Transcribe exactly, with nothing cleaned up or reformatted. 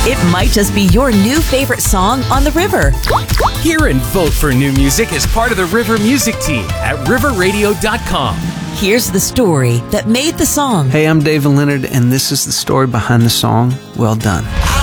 It might just be your new favorite song on the river. Hear and vote for new music as part of the River Music Team at river radio dot com. Here's the story that made the song. Hey, I'm David Leonard, and this is the story behind the song, Well Done.